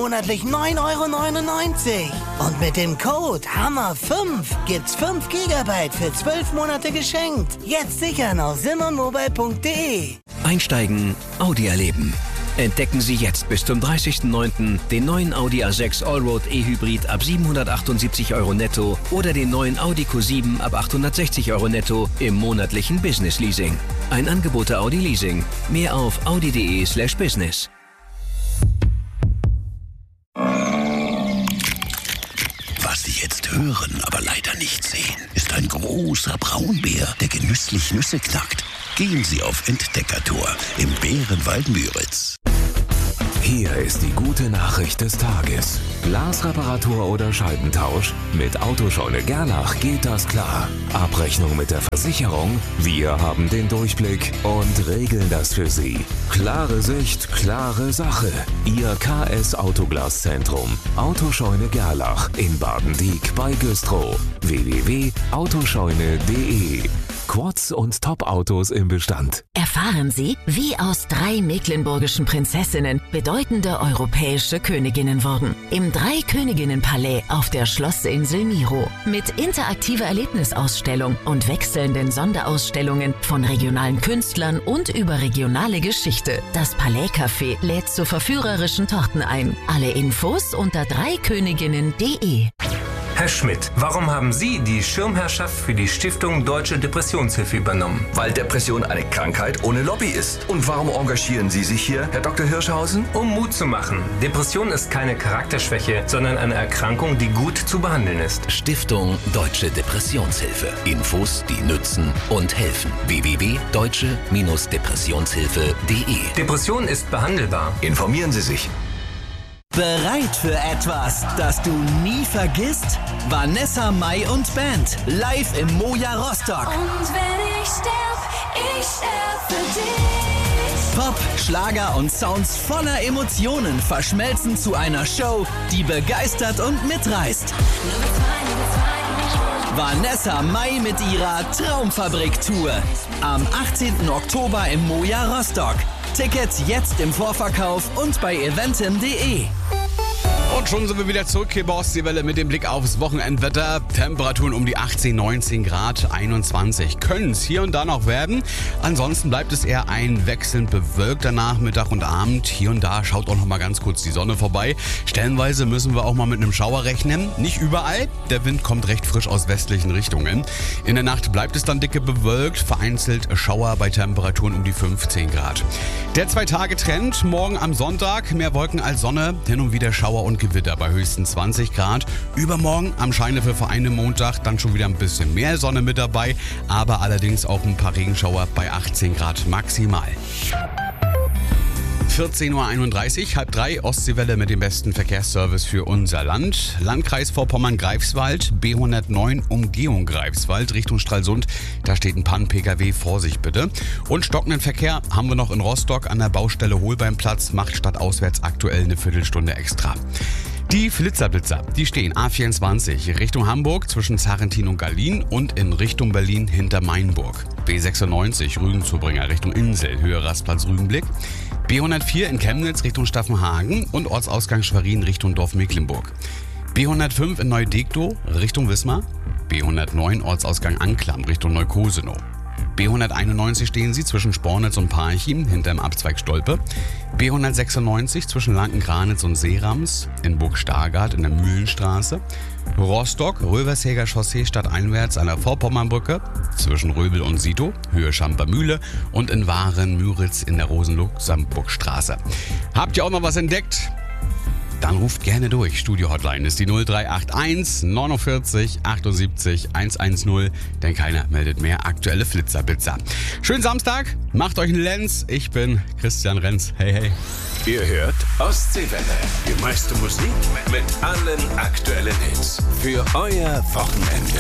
monatlich 9,99 €. Und mit dem Code HAMMER5 gibt's 5 GB für 12 Monate geschenkt. Jetzt sichern auf simonmobile.de. Einsteigen, Audi erleben. Entdecken Sie jetzt bis zum 30.09. den neuen Audi A6 Allroad E-Hybrid ab 778 € netto oder den neuen Audi Q7 ab 860 € netto im monatlichen Business Leasing. Ein Angebot der Audi Leasing. Mehr auf audi.de/business. Was Sie jetzt hören, aber leider nicht sehen, ist ein großer Braunbär, der genüsslich Nüsse knackt. Gehen Sie auf Entdeckertour im Bärenwald Müritz. Hier ist die gute Nachricht des Tages. Glasreparatur oder Scheibentausch? Mit Autoscheune Gerlach geht das klar. Abrechnung mit der Versicherung? Wir haben den Durchblick und regeln das für Sie. Klare Sicht, klare Sache. Ihr KS Autoglaszentrum. Autoscheune Gerlach in Baden-Dieck bei Güstrow. www.autoscheune.de. Quads und Top-Autos im Bestand. Erfahren Sie, wie aus 3 mecklenburgischen Prinzessinnen bedeutende europäische Königinnen wurden. Im Drei-Königinnen-Palais auf der Schlossinsel Miro. Mit interaktiver Erlebnisausstellung und wechselnden Sonderausstellungen von regionalen Künstlern und überregionale Geschichte. Das Palais-Café lädt zu verführerischen Torten ein. Alle Infos unter dreiköniginnen.de. Herr Schmidt, warum haben Sie die Schirmherrschaft für die Stiftung Deutsche Depressionshilfe übernommen? Weil Depression eine Krankheit ohne Lobby ist. Und warum engagieren Sie sich hier, Herr Dr. Hirschhausen? Um Mut zu machen. Depression ist keine Charakterschwäche, sondern eine Erkrankung, die gut zu behandeln ist. Stiftung Deutsche Depressionshilfe. Infos, die nützen und helfen. www.deutsche-depressionshilfe.de. Depression ist behandelbar. Informieren Sie sich. Bereit für etwas, das du nie vergisst? Vanessa Mai und Band, live im Moja Rostock. Und wenn ich sterb für dich. Pop, Schlager und Sounds voller Emotionen verschmelzen zu einer Show, die begeistert und mitreißt. Vanessa Mai mit ihrer Traumfabrik-Tour. Am 18. Oktober im Moja Rostock. Tickets jetzt im Vorverkauf und bei eventim.de. Und schon sind wir wieder zurück hier bei Ostseewelle mit dem Blick aufs Wochenendwetter. Temperaturen um die 18, 19 Grad, 21 können es hier und da noch werden. Ansonsten bleibt es eher ein wechselnd bewölkter Nachmittag und Abend. Hier und da schaut auch noch mal ganz kurz die Sonne vorbei. Stellenweise müssen wir auch mal mit einem Schauer rechnen. Nicht überall, der Wind kommt recht frisch aus westlichen Richtungen. In der Nacht bleibt es dann dicke bewölkt, vereinzelt Schauer bei Temperaturen um die 15 Grad. Der 2-Tage-Trend, morgen am Sonntag, mehr Wolken als Sonne, hin und wieder Schauer und Gewitter bei höchstens 20 Grad. Übermorgen am Scheinwerferverein Montag dann schon wieder ein bisschen mehr Sonne mit dabei, aber allerdings auch ein paar Regenschauer bei 18 Grad maximal. 14:31 Uhr, halb 3, Ostseewelle mit dem besten Verkehrsservice für unser Land. Landkreis Vorpommern-Greifswald, B109 Umgehung Greifswald Richtung Stralsund. Da steht ein Pannen-PKW, Vorsicht bitte. Und stockenden Verkehr haben wir noch in Rostock an der Baustelle Holbeinplatz, macht stadtauswärts aktuell eine Viertelstunde extra. Die Flitzerblitzer, die stehen A24 Richtung Hamburg zwischen Zarentin und Gallien und in Richtung Berlin hinter Mainburg. B96 Rügenzubringer Richtung Insel, Höhe Rastplatz Rügenblick. B104 in Chemnitz Richtung Staffenhagen und Ortsausgang Schwerin Richtung Dorf Mecklenburg. B105 in Neudegtow Richtung Wismar. B109 Ortsausgang Anklam Richtung Neukosenow. B191 stehen sie zwischen Spornitz und Parchim hinterm Abzweig Stolpe. B196 zwischen Lanken-Granitz und Seerams in Burg Stargard in der Mühlenstraße. Rostock, Rövershäger Chaussee stadteinwärts an der Vorpommernbrücke zwischen Röbel und Sito, Höhe Schampermühle und in Waren-Müritz in der Rosen-Luxemburg-Straße. Habt ihr auch noch was entdeckt? Dann ruft gerne durch. Studio-Hotline ist die 0381 49 78 110, denn keiner meldet mehr aktuelle Flitzerblitzer. Schönen Samstag, macht euch einen Lenz. Ich bin Christian Renz. Hey, hey. Ihr hört Ostseewelle. Die meiste Musik mit allen aktuellen Hits. Für euer Wochenende.